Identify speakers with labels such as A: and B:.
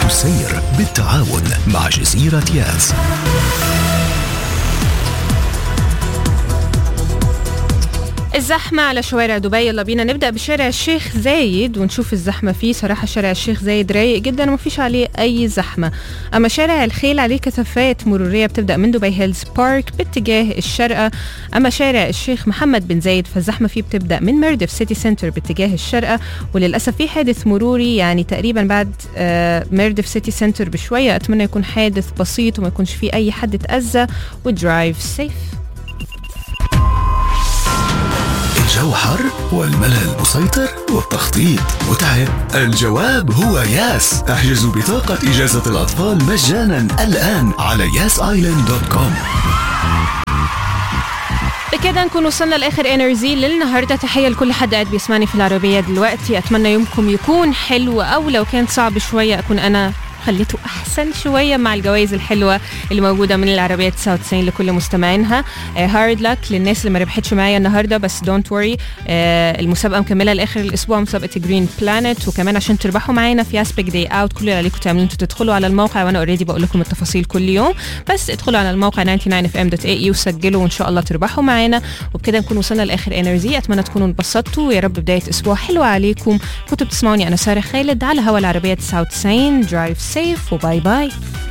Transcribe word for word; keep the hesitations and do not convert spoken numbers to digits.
A: السير بالتعاون مع جزيرة ياس.
B: الزحمة على شوارع دبي. يلا بينا نبدأ بشارع الشيخ زايد ونشوف الزحمة فيه. صراحة شارع الشيخ زايد رايق جدا ومفيش عليه أي زحمة. أما شارع الخيل عليه كثافات مرورية بتبدأ من دبي هيلز بارك باتجاه الشرقة. أما شارع الشيخ محمد بن زايد فالزحمة فيه بتبدأ من ميردف سيتي سنتر باتجاه الشرقة، وللأسف في حادث مروري يعني تقريبا بعد آه ميردف سيتي سنتر بشوية. أتمنى يكون حادث بسيط وما يكونش فيه أي حد اتأذى. ودرايف سيف.
A: الجو حر والملل مسيطر والتخطيط متعب. الجواب هو ياس. احجزوا بطاقة إجازة الأطفال مجانا الآن على ياس آيلاند دوت كوم.
B: بكده نكون وصلنا لآخر انرجي للنهاردة. تحية لكل حد قاعد بيسمعني في العربية دلوقتي. أتمنى يومكم يكون حلو، أو لو كان صعب شوية أكون أنا خليته أحسن شوية مع الجوائز الحلوة اللي موجودة من العربية تسعة وتسعين لكل مستمعينها. هارد لك للناس اللي ما ربحتش معايا النهاردة، بس دونت وري، المسابقة مكملة لآخر الأسبوع، مسابقة جرين بلانت. وكمان عشان تربحوا معانا في اسبيك داي اوت كل اللي عليكم تعملون انتوا تدخلوا على الموقع، وانا اوريدي بقول لكم التفاصيل كل يوم، بس ادخلوا على الموقع تسعة وتسعين اف ام دوت اي اي وسجلوا وان شاء الله تربحوا معانا. وبكده نكون وصلنا لآخر انرجي. اتمنى تكونوا انبسطتوا ويا رب بداية اسبوع حلوة عليكم. كنتوا بتسمعوني انا سارة خالد على هوا العربية تسعة وتسعين. درايف سيف وباي باي.